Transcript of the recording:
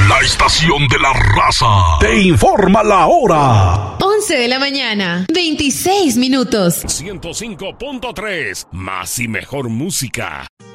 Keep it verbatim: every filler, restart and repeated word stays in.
La estación de la raza te informa la hora. once de la mañana, veintiséis minutos. ciento cinco punto tres, más y mejor música.